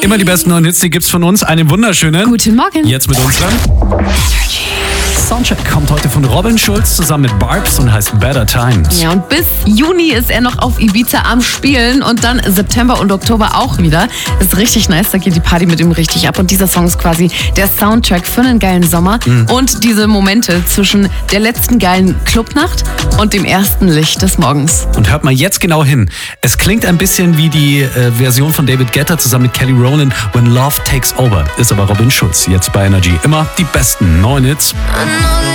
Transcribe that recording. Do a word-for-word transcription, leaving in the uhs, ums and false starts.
Immer die besten neuen Hits, die gibt's von uns. Einen wunderschönen. Guten Morgen. Jetzt mit uns dann. Soundcheck kommt heute von Robin Schulz zusammen mit Barbs und heißt Better Times. Ja, und bis Juni ist er noch auf Ibiza am Spielen und dann September und Oktober auch wieder. Ist richtig nice, da geht die Party mit ihm richtig ab. Und dieser Song ist quasi der Soundtrack für einen geilen Sommer. Mhm. Und diese Momente zwischen der letzten geilen Clubnacht und dem ersten Licht des Morgens. Und hört mal jetzt genau hin. Es klingt ein bisschen wie die äh, Version von David Guetta zusammen mit Kelly Rowland, When Love Takes Over. Ist aber Robin Schulz jetzt bei Energy. Immer die besten neuen Hits.